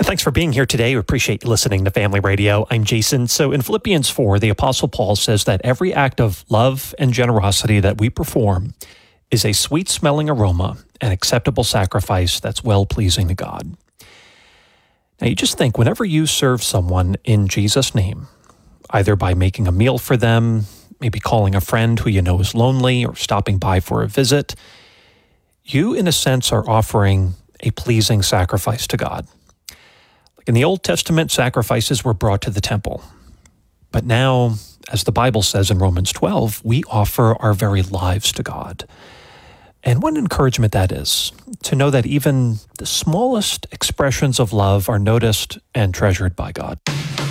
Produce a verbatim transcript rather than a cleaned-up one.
Thanks for being here today. We appreciate you listening to Family Radio. I'm Jason. So in Philippians four, the Apostle Paul says that every act of love and generosity that we perform is a sweet-smelling aroma, an acceptable sacrifice that's well-pleasing to God. Now you just think, whenever you serve someone in Jesus' name, either by making a meal for them, maybe calling a friend who you know is lonely, or stopping by for a visit, you, in a sense, are offering a pleasing sacrifice to God. In the Old Testament, sacrifices were brought to the temple. But now, as the Bible says in Romans twelve, we offer our very lives to God. And what an encouragement that is, to know that even the smallest expressions of love are noticed and treasured by God.